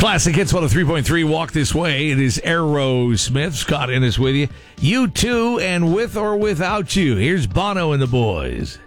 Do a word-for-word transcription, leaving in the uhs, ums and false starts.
Classic Hits one oh three point three, Walk This Way. It is Aerosmith. Scott Innes with you. You Too, and With or Without You. Here's Bono and the Boys.